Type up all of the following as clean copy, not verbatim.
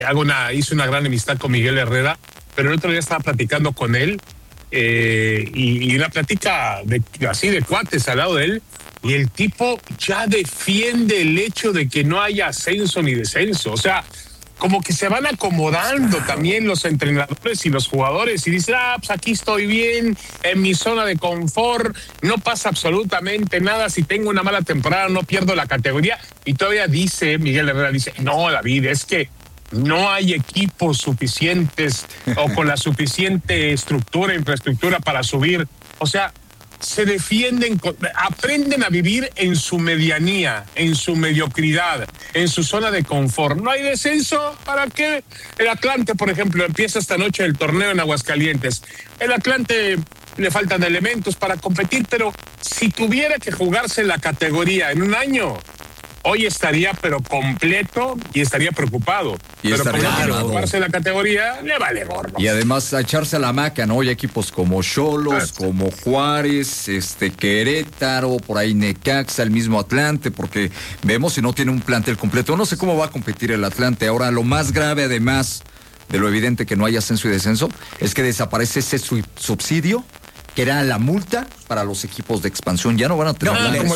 hice una gran amistad con Miguel Herrera, pero el otro día estaba platicando con él, y una plática así de cuates al lado de él, y el tipo ya defiende el hecho de que no haya ascenso ni descenso. O sea, como que se van acomodando también los entrenadores y los jugadores y dicen, pues aquí estoy bien, en mi zona de confort, no pasa absolutamente nada, si tengo una mala temporada no pierdo la categoría. Y todavía dice, Miguel Herrera dice, no, David, es que no hay equipos suficientes o con la suficiente infraestructura para subir. O sea, se defienden, aprenden a vivir en su medianía, en su mediocridad, en su zona de confort. No hay descenso, ¿para qué? El Atlante, por ejemplo, empieza esta noche el torneo en Aguascalientes. El Atlante le faltan elementos para competir, pero si tuviera que jugarse la categoría en un año, hoy estaría pero completo y estaría preocupado. Pero como no quiere jugarse la categoría, le vale gorro. Y además a echarse a la hamaca, ¿no? Hay equipos como Xolos, como Juárez, Querétaro, por ahí Necaxa, el mismo Atlante, porque vemos si no tiene un plantel completo. No sé cómo va a competir el Atlante. Ahora, lo más grave, además de lo evidente que no hay ascenso y descenso, es que desaparece ese subsidio que era la multa para los equipos de expansión. Ya no van a tener.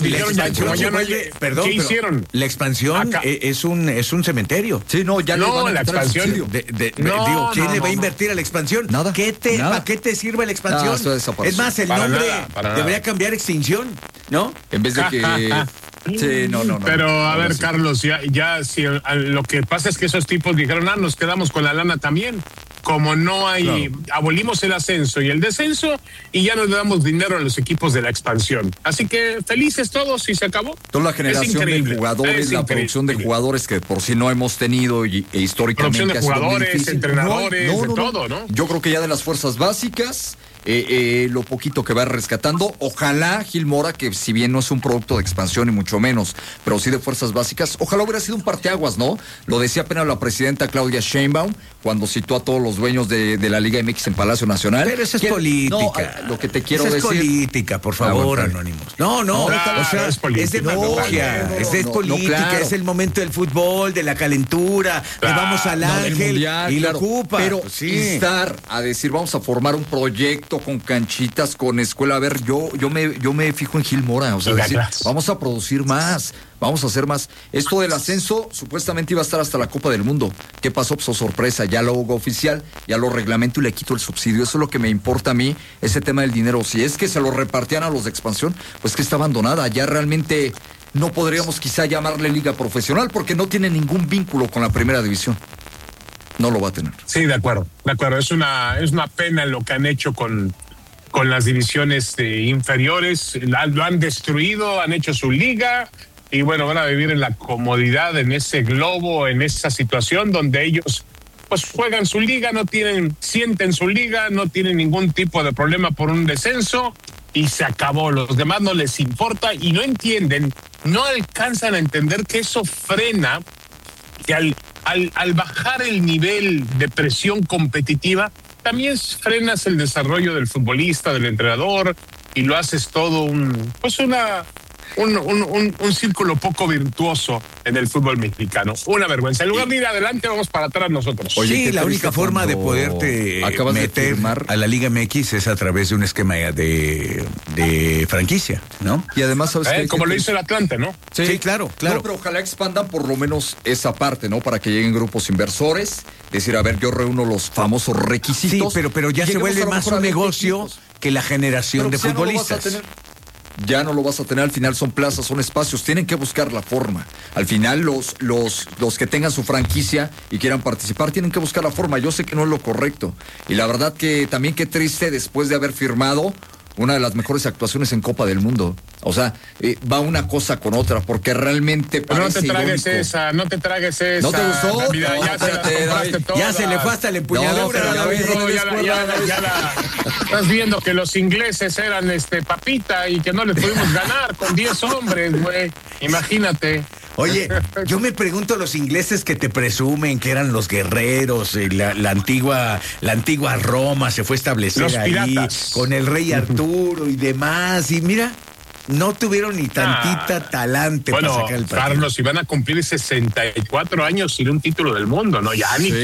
¿Qué hicieron? La expansión es un cementerio. Sí, no, ya no van a la expansión. ¿Quién le va a invertir a la expansión? Nada. ¿Para qué te sirve la expansión? Es más, el nombre debería cambiar Extinción, ¿no? En vez de que. Sí, no. Pero a ver, Carlos, ya si lo que pasa es que esos tipos dijeron, nos quedamos con la lana también. Como no hay, abolimos el ascenso y el descenso y ya no le damos dinero a los equipos de la expansión. Así que felices todos y se acabó. Toda la generación de jugadores, la producción de jugadores que por sí no hemos tenido e históricamente. Producción de jugadores, entrenadores, todo, ¿no? Yo creo que ya de las fuerzas básicas, lo poquito que va rescatando, ojalá Gil Mora, que si bien no es un producto de expansión y mucho menos, pero sí de fuerzas básicas, ojalá hubiera sido un parteaguas, ¿no? Lo decía apenas la presidenta Claudia Sheinbaum cuando citó a todos los dueños de la Liga MX en Palacio Nacional. Pero eso es política. No, lo que te quiero decir. Es política, por favor, Anónimos. No, o sea, es demagogia, es política, es el momento del fútbol, de la calentura, le vamos al Ángel mundial, y lo ocupa. Pero instar a decir, vamos a formar un proyecto con canchitas, con escuela. A ver, yo me fijo en Gil Mora, o sea, decir, vamos a producir más, vamos a hacer más. Esto del ascenso supuestamente iba a estar hasta la Copa del Mundo. ¿Qué pasó? Pues sorpresa, ya lo hago oficial, ya lo reglamento y le quito el subsidio. Eso es lo que me importa a mí, ese tema del dinero. Si es que se lo repartían a los de expansión, pues que está abandonada. Ya realmente no podríamos quizá llamarle liga profesional porque no tiene ningún vínculo con la primera división. No lo va a tener. Sí, de acuerdo. Es una pena lo que han hecho con las divisiones inferiores. Lo han destruido, han hecho su liga y bueno, van a vivir en la comodidad, en ese globo, en esa situación donde ellos pues juegan su liga, sienten su liga, no tienen ningún tipo de problema por un descenso y se acabó. Los demás no les importa y no entienden, no alcanzan a entender que eso frena, que al bajar el nivel de presión competitiva, también frenas el desarrollo del futbolista, del entrenador, y lo haces todo un círculo poco virtuoso en el fútbol mexicano. Una vergüenza. En lugar de ir adelante, vamos para atrás nosotros. Oye, sí, la única forma de poderte meter a la Liga MX es a través de un esquema de franquicia, ¿no? Y además, ¿sabes como lo hizo el Atlante, ¿no? Sí, claro. No, pero ojalá expandan por lo menos esa parte, ¿no? Para que lleguen grupos inversores, decir, a ver, yo reúno los famosos requisitos. Sí, pero ya se vuelve más un negocio que la generación de futbolistas. Ya no lo vas a tener, al final son plazas, son espacios, tienen que buscar la forma. Al final los que tengan su franquicia y quieran participar tienen que buscar la forma. Yo sé que no es lo correcto. Y la verdad que también qué triste después de haber firmado una de las mejores actuaciones en Copa del Mundo. O sea, va una cosa con otra, porque realmente parece no te tragues irónico. esa, no te tragues esa. ¿No te gustó? Mira, ya se le fue hasta la empuñadura. Estás viendo que los ingleses eran papita y que no les pudimos ganar con 10 hombres, güey. Imagínate. Oye, yo me pregunto, los ingleses que te presumen que eran los guerreros, la antigua Roma se fue a establecer los ahí piratas, con el rey Arturo y demás, y mira, no tuvieron ni tantita talante para sacar el partido. Carlos, iban a cumplir 64 años sin un título del mundo, ¿no? Ya ni